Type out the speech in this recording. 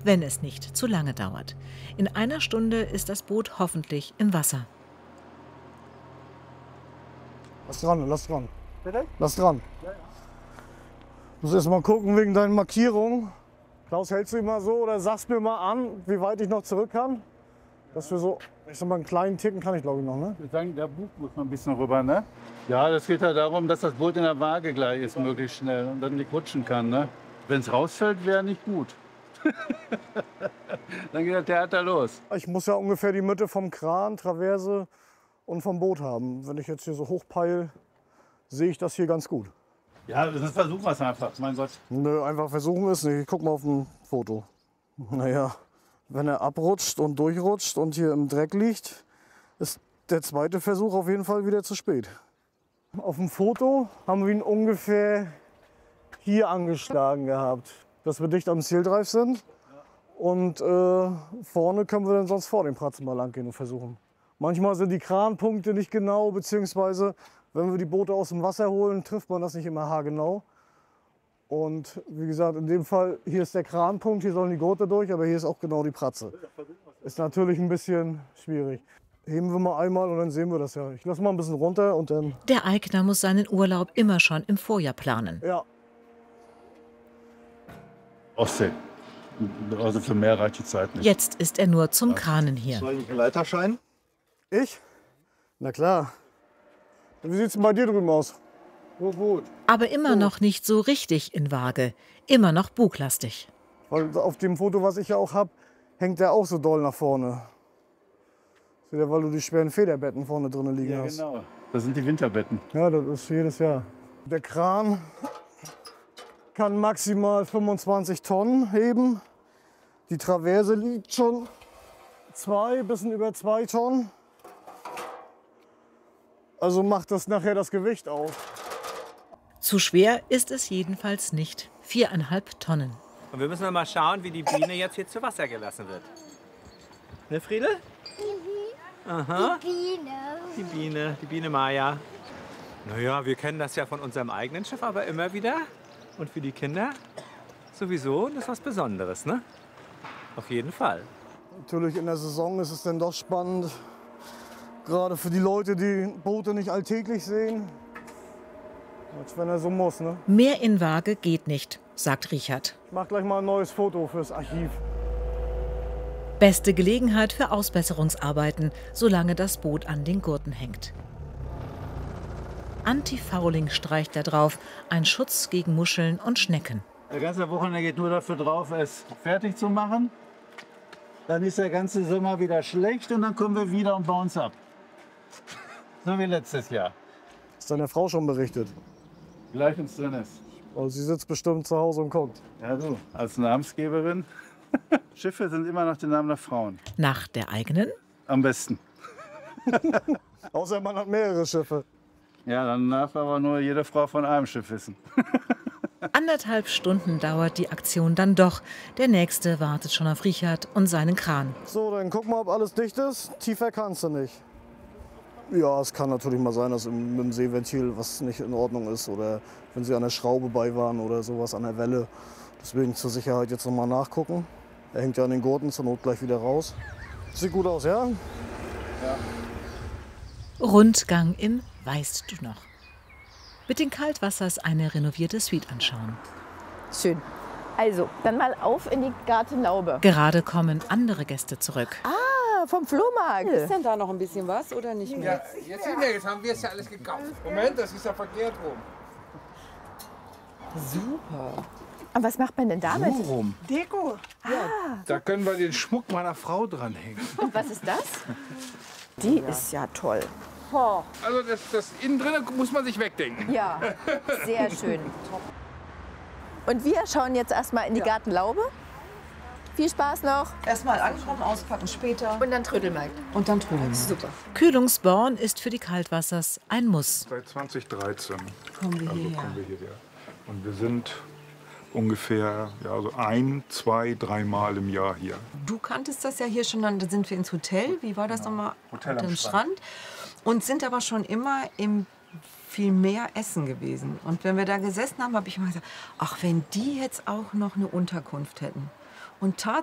wenn es nicht zu lange dauert. In einer Stunde ist das Boot hoffentlich im Wasser. Lass dran, lass dran. Bitte? Lass dran. Ja, ja. Du musst erst mal gucken wegen deinen Markierungen. Klaus, hältst du ihn mal so oder sagst mir mal an, wie weit ich noch zurück kann? Dass wir so, ich sag mal, einen kleinen Ticken kann ich glaube ich noch, ne? Wir sagen, der Bug muss noch ein bisschen rüber, ne? Ja, das geht ja darum, dass das Boot in der Waage gleich ist, möglichst schnell und dann nicht rutschen kann, ne? Wenn es rausfällt, wäre nicht gut. Dann geht der Theater los. Ich muss ja ungefähr die Mitte vom Kran, Traverse und vom Boot haben. Wenn ich jetzt hier so hochpeil, sehe ich das hier ganz gut. Ja, das versuchen wir es einfach, mein Gott. Nö, einfach versuchen wir es nicht. Ich guck mal auf ein Foto. Naja, wenn er abrutscht und durchrutscht und hier im Dreck liegt, ist der zweite Versuch auf jeden Fall wieder zu spät. Auf dem Foto haben wir ihn ungefähr hier angeschlagen gehabt, dass wir dicht am Zieldreif sind. Und vorne können wir dann sonst vor dem Pratzen mal lang gehen und versuchen. Manchmal sind die Kranpunkte nicht genau, beziehungsweise wenn wir die Boote aus dem Wasser holen, trifft man das nicht immer haargenau. Und wie gesagt, in dem Fall, hier ist der Kranpunkt, hier sollen die Gurte durch, aber hier ist auch genau die Pratze. Ist natürlich ein bisschen schwierig. Heben wir mal einmal und dann sehen wir das ja. Ich lasse mal ein bisschen runter und dann... Der Aigner muss seinen Urlaub immer schon im Vorjahr planen. Ja. Ostsee. Also für mehr reicht die Zeit nicht. Jetzt ist er nur zum Kranen hier. Soll ich einen Leiterschein? Ich? Na klar. Wie sieht es bei dir drüben aus? Gut. Aber immer noch nicht so richtig in Waage. Immer noch buglastig. Weil auf dem Foto, was ich ja auch habe, hängt der auch so doll nach vorne. Seht ihr, weil du die schweren Federbetten vorne drin liegen Ja, hast. genau. Das sind die Winterbetten. Ja, das ist jedes Jahr. Der Kran kann maximal 25 Tonnen heben. Die Traverse liegt schon bisschen über 2 Tonnen. Also macht das nachher das Gewicht aus. Zu schwer ist es jedenfalls nicht. 4,5 Tonnen. Und wir müssen mal schauen, wie die Biene jetzt hier zu Wasser gelassen wird. Ne, Friedel? Aha. Die Biene Maya. Naja, wir kennen das ja von unserem eigenen Schiff, aber immer wieder. Und für die Kinder sowieso, das ist was Besonderes, ne? Auf jeden Fall. Natürlich in der Saison ist es dann doch spannend. Gerade für die Leute, die Boote nicht alltäglich sehen. Als wenn er so muss, ne? Mehr in Waage geht nicht, sagt Richard. Ich mach gleich mal ein neues Foto fürs Archiv. Beste Gelegenheit für Ausbesserungsarbeiten, solange das Boot an den Gurten hängt. Anti-Fouling streicht er drauf, ein Schutz gegen Muscheln und Schnecken. Der ganze Wochenende geht nur dafür drauf, es fertig zu machen. Dann ist der ganze Sommer wieder schlecht und dann kommen wir wieder und bauen es ab. So wie letztes Jahr. Ist deine Frau schon berichtet? Gleich uns drin ist. Also sie sitzt bestimmt zu Hause und guckt. Ja, du, als Namensgeberin. Schiffe sind immer nach dem Namen der Frauen. Nach der eigenen? Am besten. Außer man hat mehrere Schiffe. Ja, dann darf aber nur jede Frau von einem Schiff wissen. 1,5 Stunden dauert die Aktion dann doch. Der nächste wartet schon auf Richard und seinen Kran. So, dann guck mal, ob alles dicht ist. Tiefer kannst du nicht. Ja, es kann natürlich mal sein, dass mit dem Seeventil was nicht in Ordnung ist oder wenn sie an der Schraube bei waren oder sowas an der Welle. Deswegen zur Sicherheit jetzt noch mal nachgucken. Er hängt ja an den Gurten, zur Not gleich wieder raus. Sieht gut aus, ja? Ja. Rundgang im Weißt du noch. Mit den Kaltwassers eine renovierte Suite anschauen. Schön. Also, dann mal auf in die Gartenlaube. Gerade kommen andere Gäste zurück. Ah, vom Flohmarkt. Ist denn da noch ein bisschen was oder nicht mehr? Ja, jetzt haben wir es ja alles gekauft. Moment, das ist ja verkehrt rum. Super. Und was macht man denn damit? So rum. Deko. Da können wir den Schmuck meiner Frau dranhängen. Und was ist das? Die ist ja toll. Also das innen drin muss man sich wegdenken. Ja, sehr schön. Und wir schauen jetzt erstmal in die Gartenlaube. Viel Spaß noch. Erstmal ankommen, auspacken später. Und dann Trödelmarkt. Und dann Trödelmarkt. Super. Kühlungsborn ist für die Kaltwassers ein Muss. Seit 2013 Kommen wir hierher. kommen wir hierher. Und wir sind ungefähr so 1, 2, 3 Mal im Jahr hier. Du kanntest das ja hier schon, dann sind wir ins Hotel. Wie war das nochmal? Hotel am Strand. Und sind aber schon immer im viel mehr Essen gewesen. Und wenn wir da gesessen haben, habe ich immer gesagt, ach, wenn die jetzt auch noch eine Unterkunft hätten. Und